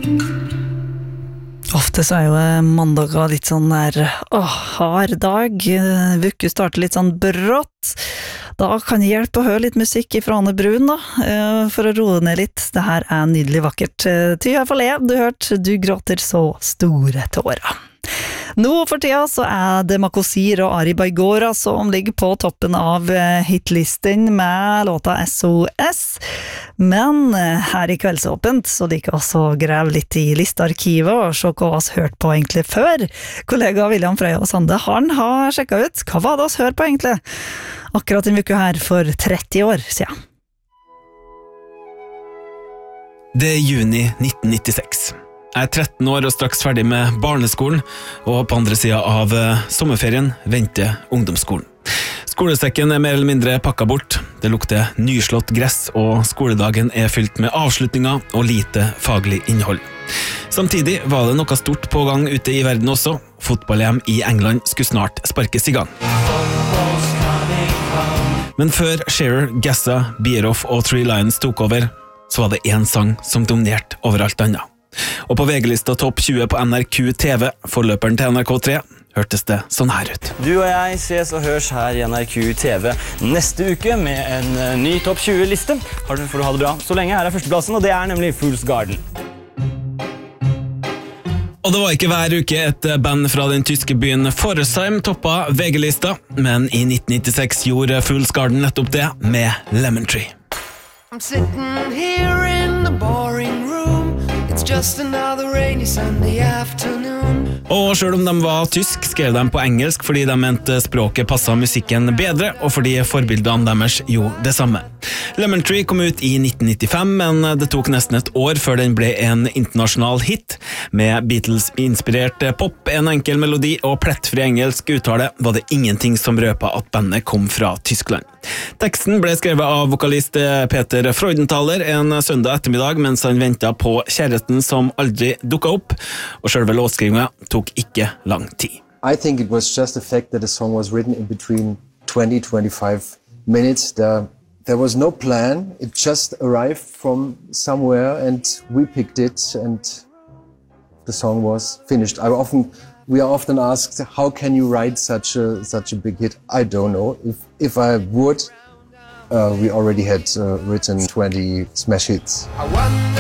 Ofte så jo mandager litt sånn hard dag, uke starter litt sånn brått. Da kan det hjelpe å høre litt musikk fra Anne Brun da, for å roe ned litt. Det her nydelig vakkert. Ty jeg får le, du hørt, du gråter så store tårer. Nå for tida så det Makosir og Ari Baigora som ligger på toppen av hitlisten med låta SOS. Men her i Kveldsåpent så liker vi å grave litt i listearkivet og se hva vi har hørt på egentlig før. Kollega William Frøya og Sande, han har sjekket ut hva var det vi hørt på egentlig akkurat en uke her for 30 år siden. Det juni 1996. Jeg 13 år og straks ferdig med barneskolen, og på andre siden av sommerferien venter ungdomsskolen. Skolesekken mer eller mindre pakket bort, det lukter nyslått gress, og skoledagen fylt med avslutninger og lite faglig innhold. Samtidig var det noe stort på gang ute i verden også. Fotball-EM i England skulle snart sparkes i gang. Men før Shearer, Gassa, Bierhoff og Three Lions tok over, så var det en sang som dominerte over alt annet. Og på VG-lista topp 20 på NRK TV, forløperen til NRK3, hørtes det sånn her ut. Du og jeg ses og høres her i NRK TV neste uke med en ny topp 20-liste. Får du ha det bra så lenge. Her førsteplassen, og det nemlig Fool's Garden. Og det var ikke hver uke et band fra den tyske byen Pforzheim toppet VG-lista, men i 1996 gjorde Fool's Garden nettopp det med Lemon Tree. I'm sitting here in the boring room. It's just another rainy Sunday afternoon. Og selv om de var tysk, skrev de på engelsk fordi de mente språket passet musikken bedre, og fordi forbildene deres gjorde det samme. Lemon Tree kom ut i 1995, men det tok nesten et år før den ble en internasjonal hit. Med Beatles-inspirert pop, en enkel melodi og plettfri engelsk uttale var det ingenting som røpet at bandet kom fra Tyskland. Teksten ble skrevet av vokalist Peter Freudenthaler en søndag ettermiddag mens han ventet på kjæresten som aldri dukket opp, og selve låtskrivinga tok ikke lang tid. I think it was just the fact that the song was written in between 20-25 minutes. There was no plan, it just arrived from somewhere and we picked it and the song was finished. We are often asked, how can you write such a big hit? I don't know. If I would, we already had written 20 smash hits. I wonder